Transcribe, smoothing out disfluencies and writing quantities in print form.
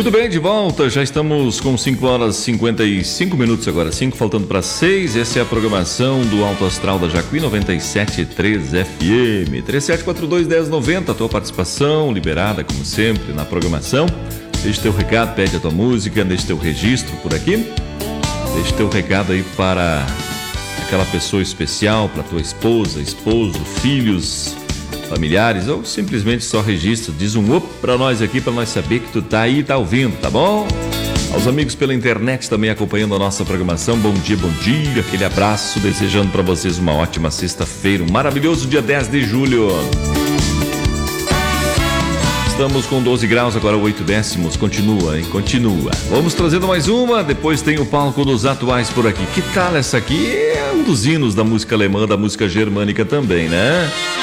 Muito bem, de volta, já estamos com 5 horas e 55 minutos agora, 5 faltando para 6, essa é a programação do Alto Astral da Jacuí 97.3 FM, 3742-1090, a tua participação liberada como sempre na programação, deixa teu recado, pede a tua música, deixa teu registro por aqui, deixa teu recado aí para aquela pessoa especial, para tua esposa, esposo, filhos, familiares, ou simplesmente só registra, diz um op pra nós aqui, pra nós saber que tu tá aí e tá ouvindo, tá bom? Aos amigos pela internet também acompanhando a nossa programação, bom dia, aquele abraço, desejando pra vocês uma ótima sexta-feira, um maravilhoso dia 10 de julho. Estamos com 12 graus, agora 8 décimos, continua, hein? Continua. Vamos trazendo mais uma, depois tem o palco dos atuais por aqui. Que tal essa aqui? É um dos hinos da música alemã, da música germânica também, né?